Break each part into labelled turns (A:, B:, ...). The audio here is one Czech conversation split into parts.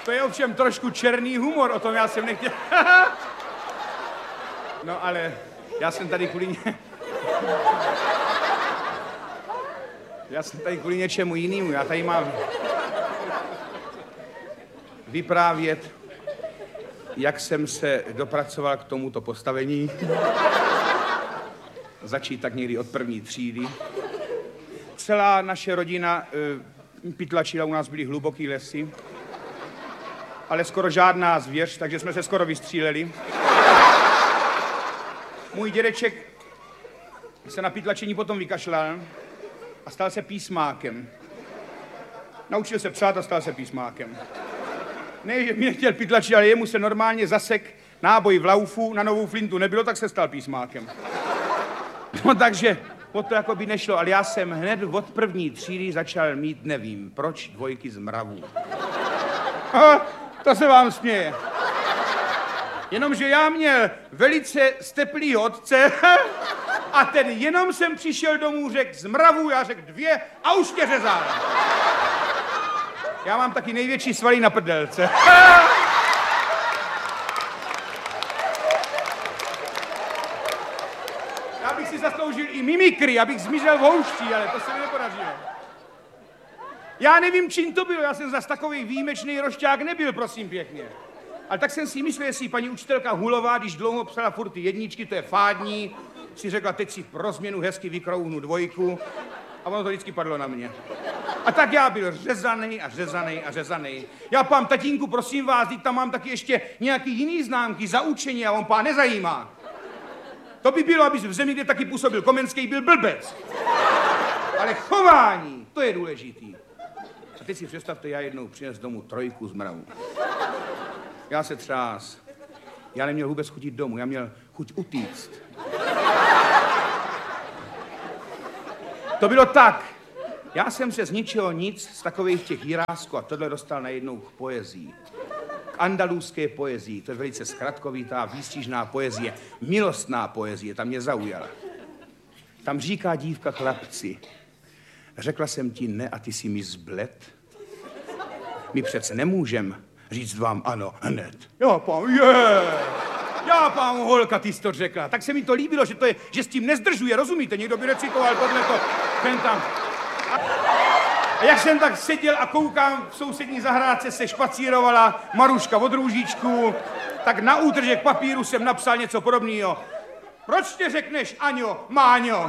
A: To je ovšem trošku černý humor, o tom já jsem nechtěl. No ale já jsem tady kvůli něčemu jinému. Já tady mám vyprávět, jak jsem se dopracoval k tomuto postavení. Začít tak někdy od první třídy. Celá naše rodina pytlačila, u nás byly hluboký lesy, ale skoro žádná zvěř, takže jsme se skoro vystříleli. Můj dědeček se na pytlačení potom vykašlal a stal se písmákem. Naučil se psát a stal se písmákem. Ne, že mi nechtěl pytlačit, ale jemu se normálně zasek náboj v laufu, na novou flintu nebylo, tak se stal písmákem. No takže o to jako by nešlo, ale já jsem hned od první třídy začal mít, nevím proč, dvojky z mravů. Aha, to se vám směje. Jenomže já měl velice steplý otce a ten jenom jsem přišel domů, řekl z mravů, já řekl 2 a už tě řezal. Já mám taky největší svaly na prdelce. Já bych si zasloužil i mimikry, abych zmizel v houští, ale to se mi nepodařilo. Já nevím, čím to bylo, já jsem zas takový výjimečný rošťák nebyl, prosím pěkně. Ale tak jsem si myslel, jestli paní učitelka Hulová, když dlouho psala furt ty jedničky, to je fádní, si řekla, teď si pro změnu hezky vykrouhnu 2 a ono to vždycky padlo na mě. A tak já byl řezanej. Já pám, tatínku, prosím vás, teď tam mám taky ještě nějaký jiný známky za učení a on pán nezajímá. To by bylo, abys v zemi, kde taky působil Komenský, byl blbec. Ale chování, to je důležitý. A teď si představte, já jednou přines domů 3 z mravů. Já se třás. Já neměl vůbec chutit domů, já měl chuť utíct. To bylo tak. Já jsem se z ničeho nic, z takových těch jirásků a tohle dostal najednou k poezii. K andalůzské poezii, to je velice zkratkovitá, výstižná poezie, milostná poezie, ta mě zaujala. Tam říká dívka chlapci, řekla jsem ti ne a ty si mi zbled. My přece nemůžem říct vám ano hned. Já pán holka, ty jsi to řekla. Tak se mi to líbilo, že s tím nezdržuje, rozumíte? Někdo by recitoval tohleto, ten tam. A jak jsem tak seděl a koukám, v sousední zahrádce se špacírovala Maruška od Růžičku, tak na útržek papíru jsem napsal něco podobného. Proč tě řekneš Aňo, Máňo?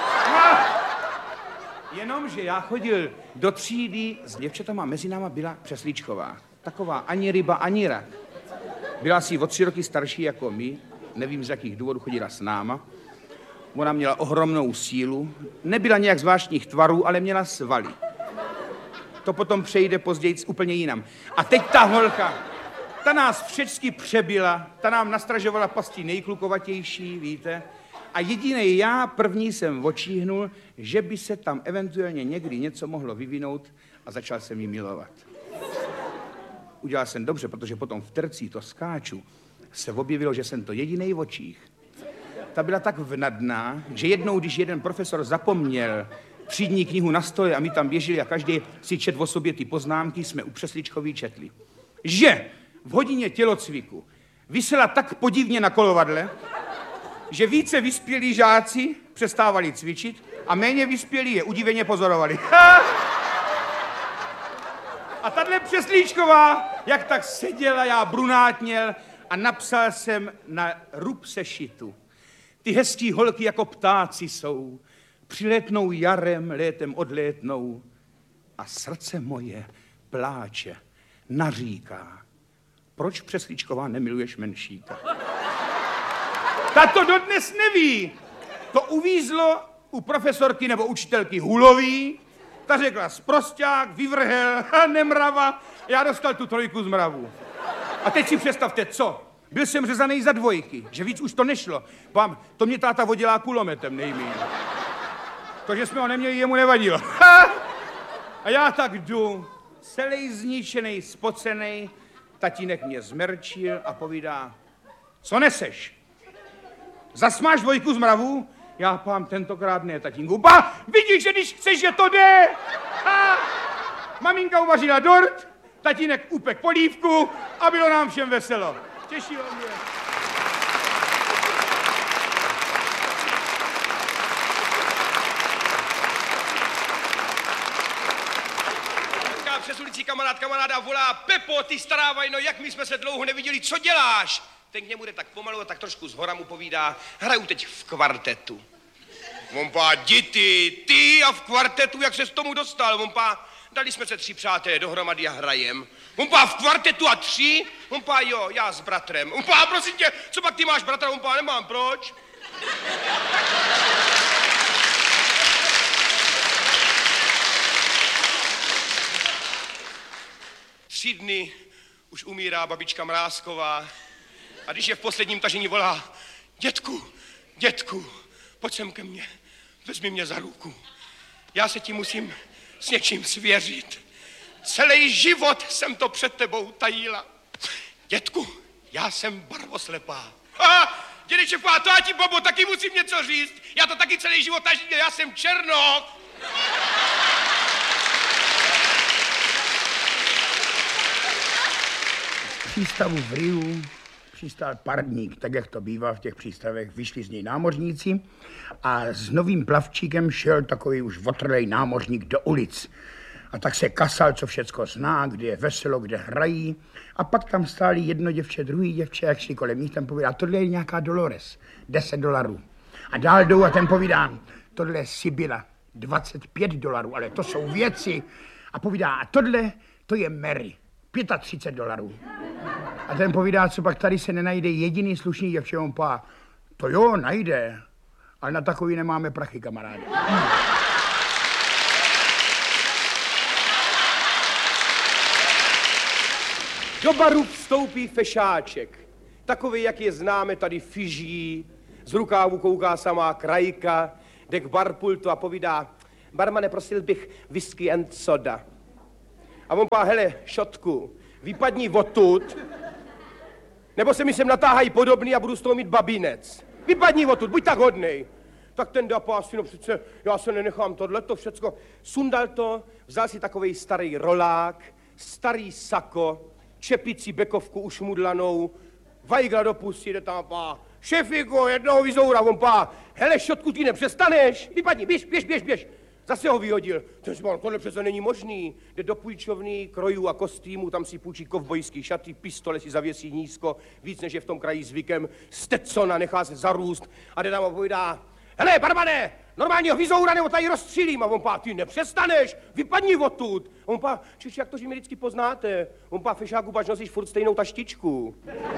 A: Jenomže já chodil do třídy s děvčatama, mezi náma byla Přeslíčková. Taková ani ryba, ani rak. Byla asi o 3 roky starší jako my, nevím z jakých důvodů chodila s náma. Ona měla ohromnou sílu, nebyla nějak zvláštních tvarů, ale měla svaly. To potom přejde později úplně jinam. A teď ta holka, ta nás všecky přebila, ta nám nastražovala pasti nejklukovatější, víte? A jedinej já první jsem očíhnul, že by se tam eventuálně někdy něco mohlo vyvinout a začal jsem ji milovat. Udělal jsem dobře, protože potom v tercí to skáču se objevilo, že jsem to jedinej v očích. Ta byla tak vnadná, že jednou, když jeden profesor zapomněl třídní knihu na stole a my tam běželi a každý si četl o sobě ty poznámky, jsme u Přeslíčkový četli. Že v hodině tělocviku visela tak podivně na kolovadle, že více vyspělí žáci přestávali cvičit a méně vyspělí je udiveně pozorovali. A tahle Přeslíčková, jak tak seděla, já brunátněl a napsal jsem na rub sešitu. Ty hezký holky jako ptáci jsou, přilétnou jarem, létem odlétnou a srdce moje pláče, naříká. Proč Přeslíčková nemiluješ Menšíka? Ta to dodnes neví. To uvízlo u profesorky nebo učitelky Hulový. Ta řekla sprosťák, vyvrhel, nemrava. Já dostal tu 3 z mravů. A teď si představte, co? Byl jsem řezaný za 2, že víc už to nešlo. Pám, to mě táta vodila kulometem nejmíň. To, že jsme ho neměli, jemu nevadilo. A já tak jdu, celý zničený, spocený, tatínek mě zmerčil a povídá, co neseš? Zas máš 2 z mravů? Já pám, tentokrát ne, tatínku. Vidíš, že když chceš, že to jde? Maminka uvařila dort, Tatínek upek polívku a bylo nám všem veselo. Těšilo mě.
B: Přes ulici kamaráda volá: Pepo, ty stará vajno, jak my jsme se dlouho neviděli, co děláš? Ten k němu jde tak pomalu a tak trošku zhora mu povídá: hraju teď v kvartetu. On pá: děti, ty a v kvartetu, jak se s tomu dostal? On pá: dali jsme se 3 přátelé dohromady a hrajem. On pá: v kvartetu a 3? On pá: jo, já s bratrem. On pá: prosím tě, co pak ty máš bratra? On pá: nemám, proč? 3 dny už umírá babička Mrázková a když je v posledním tažení, volá: dětku, pojď sem ke mně, vezmi mě za ruku. Já se ti musím s něčím svěřit. Celý život jsem to před tebou tajila. Dětku, já jsem barvoslepá. Dědeček, to já ti, babo, taky musím něco říct. Já to taky celý život tažím, já jsem černok.
C: Přístavu v Riu přistál parník, tak jak to bývá v těch přístavech. Vyšli z něj námořníci a s novým plavčíkem šel takový už otrlej námořník do ulic. A tak se kasal, co všecko zná, kde je veselo, kde hrají. A pak tam stáli jedno děvče, druhý děvče, jak šli kolem nich, ten povídá: tohle je nějaká Dolores, $10. A dál jdou a ten povídá: tohle je Sibyla, $25, ale to jsou věci. A povídá: a tohle, to je Mary, $35. A ten povídá: co pak tady se nenajde jediný slušný děvče? On pá: to jo, najde, ale na takový nemáme prachy, kamaráde.
B: Do baru vstoupí fešáček, takový, jak je známe tady Fiží, z rukávu kouká samá krajka, jde k barpultu a povídá: barmane, prosil bych whisky and soda. A on pá: hele, šotku, vypadni odtud, nebo se mi sem natáhají podobný a budu z toho mít babínec. Vypadni odtud, buď tak hodnej. Tak ten dapás, no přece, já se nenechám tohleto všecko. Sundal to, vzal si takovej starý rolák, starý sako, čepici bekovku ušmudlanou, vajgla do pusy, jde tam pá: šefiko, jednoho vyzoura. On pá: hele, šotku, ty nepřestaneš? Vypadni, běž. Zase ho vyhodil. Ten říkal: tohle přece není možný. Jde do půjčovny krojů a kostýmů, tam si půjčí kovbojský šaty, pistole si zavěsí nízko, víc než je v tom kraji zvykem, Stetsona nechá se zarůst a jde tam a povídá: hele, barmane, normálního vyzoura nebo tady rozstřílím. A on pá: ty nepřestaneš, vypadni odtud. A on pá: čiž jak to, že mě vždycky poznáte? On pá: fešáku, pač nosíš furt stejnou taštičku.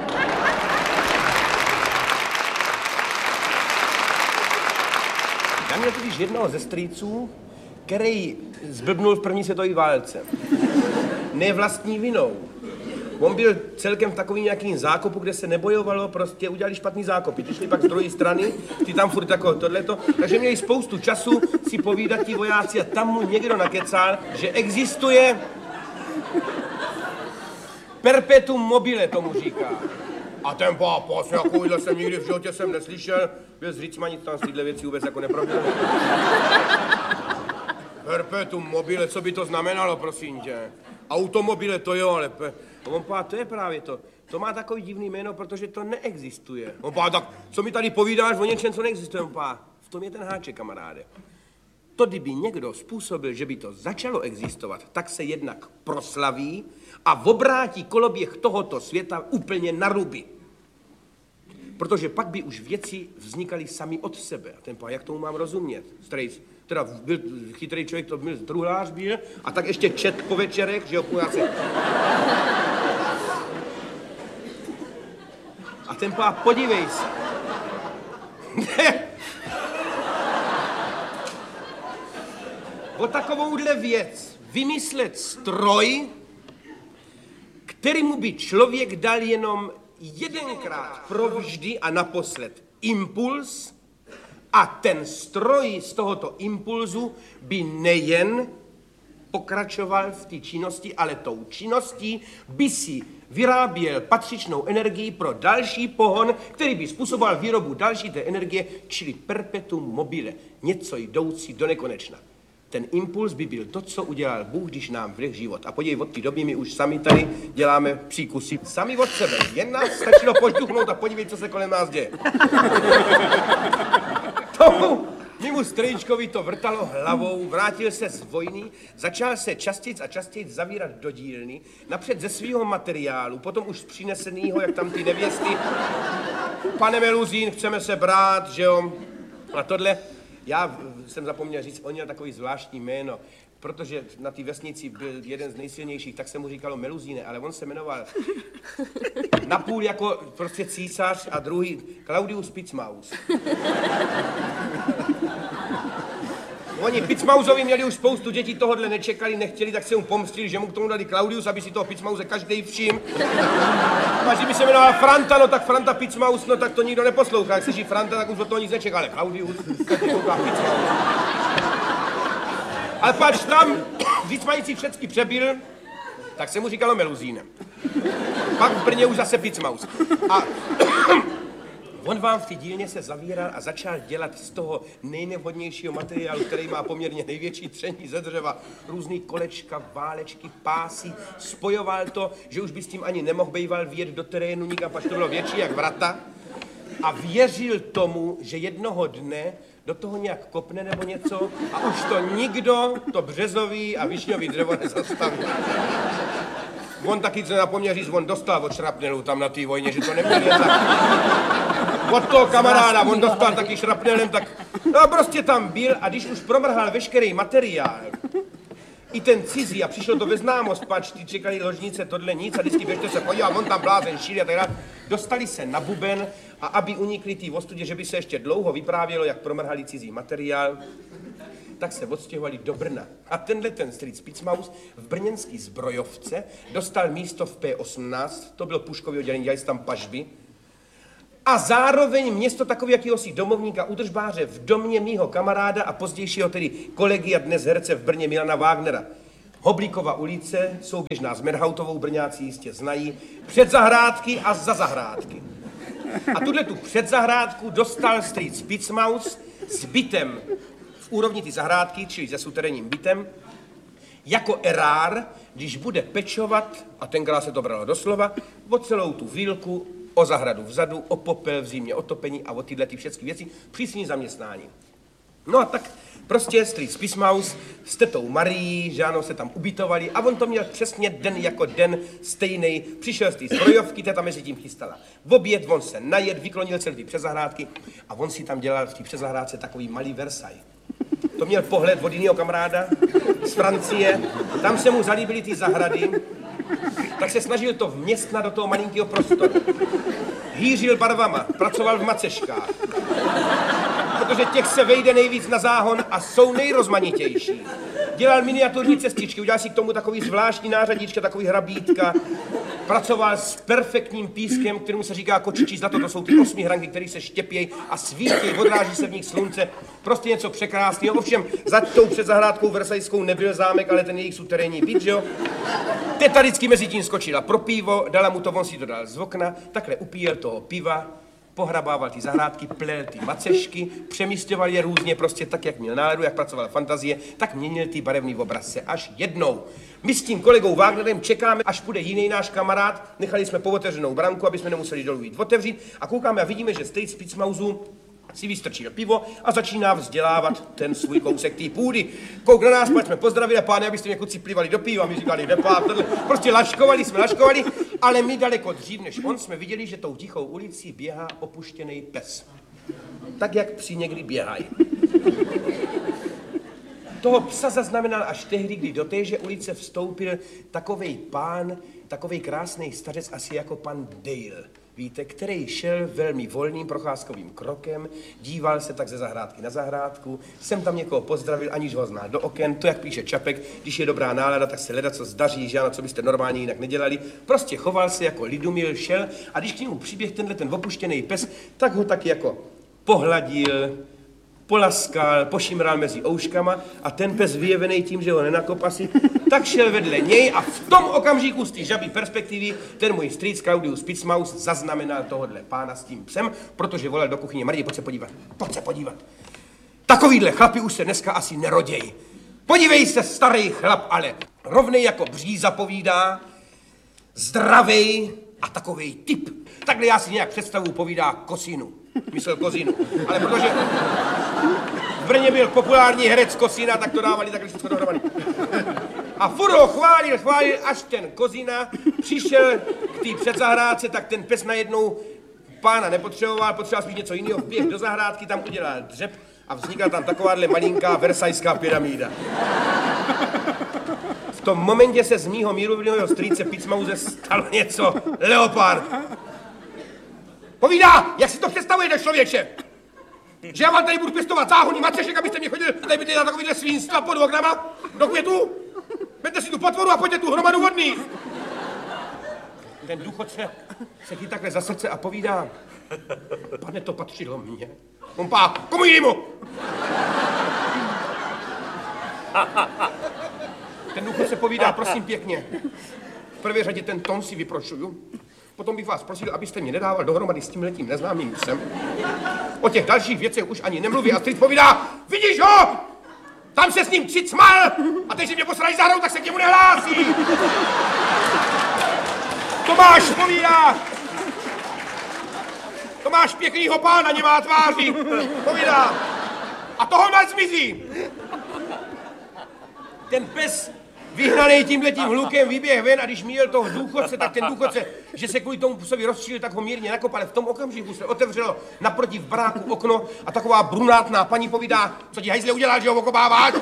B: Já měl totiž jednoho ze strýců, který zblbnul v první světové válce. Ne vlastní vinou. On byl celkem v takovým nějakým zákopu, kde se nebojovalo, prostě udělali špatný zákopy. Ty šli pak z druhé strany, ty tam furt jako tohleto, takže měli spoustu času si povídat ti vojáci a tam mu někdo nakecal, že existuje perpetuum mobile, tomu říká. A ten pápas, takovýhle jsem nikdy v životě jsem neslyšel, byl z Ricma, nic tam z téhle věci vůbec jako neproběhl. Perpetuum mobile, co by to znamenalo, prosím tě? Automobile to jo, ale on pá: to je právě to. To má takový divný jméno, protože to neexistuje. On pá: tak co mi tady povídáš o něčem, co neexistuje? On pá: v tom je ten háček, kamaráde. To, kdyby někdo způsobil, že by to začalo existovat, tak se jednak proslaví a obrátí koloběh tohoto světa úplně na ruby. Protože pak by už věci vznikaly sami od sebe. A ten pá: jak tomu mám rozumět? Strejc, teda byl chytrý člověk, to byl truhlář byl, a tak ještě čet po večerech, že jo, se. A ten pá: podívej se. O takovouhle věc vymyslet stroj, kterýmu by člověk dal jenom jedenkrát provždy a naposled impuls, a ten stroj z tohoto impulzu by nejen pokračoval v té činnosti, ale tou činností by si vyráběl patřičnou energii pro další pohon, který by způsoboval výrobu další té energie, čili perpetuum mobile, něco jdoucí do nekonečna. ten impuls by byl to, co udělal Bůh, když nám vleh život. A podívej, od té doby my už sami tady děláme příkusy. Sami od sebe. Jen nás stačilo požduchnout a podívej, co se kolem nás děje. Tomu mému strýčkovi to vrtalo hlavou, vrátil se z vojny, začal se častěji a častěji zavírat do dílny, napřed ze svého materiálu, potom už z přinesenýho, jak tam ty nevěsty. Pane Meluzín, chceme se brát, že jo? A tohle, já jsem zapomněl říct, on měl takový zvláštní jméno, protože na té vesnici byl jeden z nejsilnějších, tak se mu říkalo Meluzíne, ale on se jmenoval napůl jako prostě císař a druhý Claudius Picmaus. Oni Picmausovi měli už spoustu dětí, tohodle nečekali, nechtěli, tak se mu pomstili, že mu k tomu dali Claudius, aby si toho Picmause každý všim. A že by se jmenoval Franta, no tak Franta Picmaus, no tak to nikdo neposlouchá. Jak slyší Franta, tak už od toho nic nečeká, ale Claudius, ale pač tam, víc mající všecky přebyl, tak se mu říkalo Meluzínem. Pak v Brně už zase Picmaus. A on vám v té dílně se zavíral a začal dělat z toho nejnevhodnějšího materiálu, který má poměrně největší tření ze dřeva, různý kolečka, válečky, pásy, spojoval to, že už by s tím ani nemohl bejval vyjet do terénu nikam, pač to bylo větší jak vrata. A věřil tomu, že jednoho dne do toho nějak kopne nebo něco a už to nikdo, to březový a višňový dřevo nezastaví. On taky, co napomněl říct, on dostal od šrapnelu tam na té vojně, že to neměl jen tak. Od toho kamaráda, on dostal taky šrapnelem, tak no prostě tam byl a když už promrhal veškerý materiál, i ten cizí a přišlo to ve známost, pač, ty čekali ložnice, tohle nic a vždycky běžte se podívat, on tam blázen šíří a tak dále. Dostali se na buben a aby unikli tý ostudě, že by se ještě dlouho vyprávělo, jak promrhali cizí materiál, tak se odstěhovali do Brna. A tenhle ten strýc Picmaus v brněnský zbrojovce dostal místo v P18, to bylo puškový oddělení, dělali se tam pažby, a zároveň město takový jakýhosi domovníka udržbáře v domě mýho kamaráda a pozdějšího tedy kolegy a dnes herce v Brně Milana Wagnera. Hoblíkova ulice, souběžná s Merhautovou, Brňáci jistě znají, před zahrádky a za zahrádky. A tuhle tu předzahrádku dostal strýc Picmaus s bytem v úrovni ty zahrádky, čili se suterénním bytem, jako erár, když bude pečovat, a tenkrát se to bralo doslova, o celou tu vílku, o zahradu vzadu, o popel v zimě, o topení a o tyhle ty všechny věci při svým zaměstnání. No a tak prostě strýc Picmaus s tetou Marií, že ano, se tam ubytovali a on to měl přesně den jako den stejnej. Přišel z té zbrojovky, teta mezi tím chystala v oběd, on se najet, vyklonil celý ty přezahrádky a on si tam dělal v té přezahrádce takový malý Versailles. To měl pohled od jiného kamaráda z Francie, tam se mu zalíbily ty zahrady, tak se snažil to vměstnat do toho malinkého prostoru. Hýřil barvama, pracoval v maceškách, protože těch se vejde nejvíc na záhon a jsou nejrozmanitější. Dělal miniaturní cestičky, udělal si k tomu takový zvláštní nářadíčka, takový hrabítka. Pracoval s perfektním pískem, kterému se říká kočičí zlato, to jsou ty 8 hranky, které se štěpějí a svítí, odráží se v nich slunce. Prostě něco překrásného. Ovšem, za tou předzahrádkou versajskou nebyl zámek, ale ten jejich suterénní byt, že jo? Teta vždycky mezi tím skočila pro pivo, dala mu to, on si to dal z okna, takhle upíjel toho piva, pohrabával ty zahrádky, plel ty macešky, přemístěval je různě, prostě tak, jak měl náladu, jak pracovala fantazie, tak měnil ty barevný obrazce. Až jednou. My s tím kolegou Wagnerem čekáme, až půjde jiný náš kamarád, nechali jsme pootevřenou branku, aby jsme nemuseli dolů jít otevřít a koukáme a vidíme, že strýc Picmausu si vystrčil pivo a začíná vzdělávat ten svůj kousek té půdy. Kouk na nás, jsme pozdravili a pány, abyste mě kluci plivali do piva, my říkali, nepá, prostě laškovali, ale my daleko dřív než on jsme viděli, že tou tichou ulicí běhá opuštěný pes. Tak, jak psi někdy běhají. Toho psa zaznamenal až tehdy, kdy do téže ulice vstoupil takovej pán, takovej krásný stařec, asi jako pan Dale. Víte, který šel velmi volným procházkovým krokem, díval se tak ze zahrádky na zahrádku, jsem tam někoho pozdravil, aniž ho znal do oken, to, jak píše Čapek, když je dobrá nálada, tak se leda co zdaří, že ano, co byste normálně jinak nedělali. Prostě choval se jako lidumil, šel a když k němu přiběh ten opuštěný pes, tak ho tak jako pohladil, polaskal, pošimral mezi ouškama a ten pes vyjevený tím, že ho nenakop asi, tak šel vedle něj a v tom okamžiku z té žabí perspektivy ten můj strýc Claudius Picmaus zaznamenal tohodle pána s tím psem, protože volal do kuchyně: Marie, pojď se podívat. Takovýhle chlapi už se dneska asi nerodějí. Podívej se, starý chlap, ale rovnej jako bříza povídá, zdravej a takovej typ. Takhle já si nějak představu povídá Kosinu. Myslel Kozinu. Ale protože v Brně byl populární herec Kosina, tak to dávali takhle všechno dohromady. A furt ho chválil, až ten Kozina přišel k té předzahrádce, tak ten pes najednou pána nepotřeboval, potřeboval spíš něco jiného, vběh do zahrádky, tam udělal dřep a vznikla tam takováhle malinká versajská pyramída. V tom momentě se z mýho mírumilového strýce Picmause stalo něco leopard. Povídá, jak si to představujete, člověče? Že já vám tady budu pěstovat záhonný macešek, abyste mě chodili tady by dělat takovýhle svinstva pod oknama do květu? Vemte si tu potvoru a pojďte tu hromadu vodných. Ten důchodce se chytí takhle za srdce a povídá, pane, to patřilo mně. On pá, komu jinému? Ten důchodce povídá, prosím pěkně, v prvé řadě ten tón si vyprošuju, potom bych vás prosil, abyste mě nedával dohromady s tímhletím neznámým psem. O těch dalších věcech už ani nemluví a strýc povídá, vidíš ho? Tam se s ním cicmal a teď si mě posrají za hrou, tak se k němu nehlásí. Tomáš povídá, Tomáš pěknýho pána nemá tváří, povídá, a toho nás zmizí. Ten pes vyhnaný tímhletím hlukem vyběh ven a když míjel toho důchodce, tak ten důchodce, že se kvůli tomu psovi rozčílil, tak ho mírně nakopal. V tom okamžiku se otevřelo naproti v baráku okno a taková brunátná paní povídá, co ti hajzle udělal, že ho okopáváš?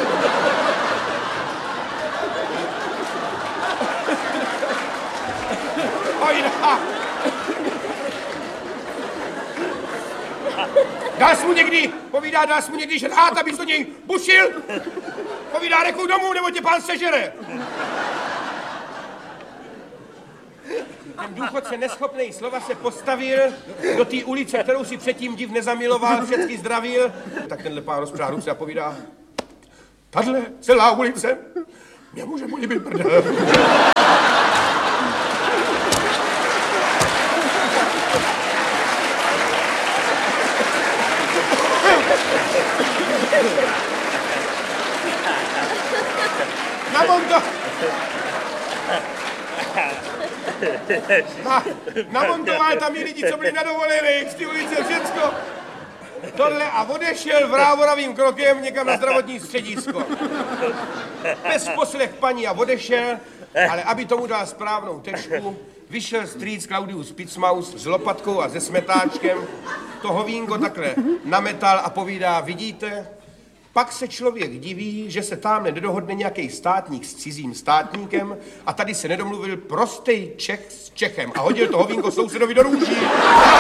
B: Ojda. Dal jsi mu někdy, povídá, dal jsi mu někdy žrát, abys do něj bušil? Povídá, rekuj domů, nebo tě pán sežere. Ten důchodce neschopnej slova se postavil do té ulice, kterou si předtím div nezamiloval, všechny zdravil. Tak tenhle pán rozpřáhl ruce a povídá, tahle celá ulice mě může mu líbit prdel. Namontoval tam i lidi, co byli na dovolených, z té ulice, všecko. Tohle a odešel vrávoravým krokem někam na zdravotní středisko. Pes poslech paní a odešel, ale aby tomu dal správnou tečku, vyšel strýc Claudius Picmaus s lopatkou a se smetáčkem, to hovínko takhle nametal a povídá, vidíte, pak se člověk diví, že se tamhle nedohodne nějaký státník s cizím státníkem a tady se nedomluvil prostej Čech s Čechem a hodil to hovínko sousedovi do růží.